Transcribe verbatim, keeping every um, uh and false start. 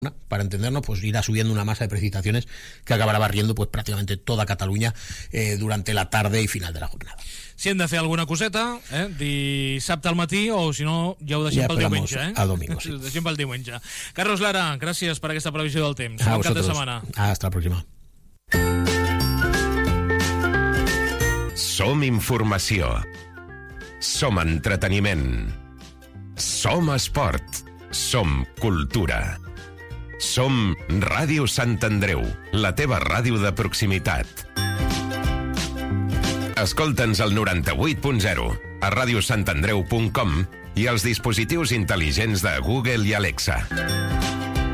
para entendernos, pues irá subiendo una masa de precipitaciones que acabará barriendo pues prácticamente toda Cataluña eh, durante la tarde y final de la jornada. Si hem de fer alguna coseta, eh, dissabte al matí, o si no, ja ho deixem ja pel diumenge. Eh? A domingo, sí. Ho deixem pel diumenge. Carlos Lara, gràcies per aquesta previsió del temps. A Bon cap de vosotros. setmana. Hasta la próxima. Som informació. Som entreteniment. Som esport. Som cultura. Som Ràdio Sant Andreu, la teva ràdio de proximitat. Escolta'ns al noranta-vuit punt zero, a radiosantandreu punt com i als dispositius intel·ligents de Google i Alexa.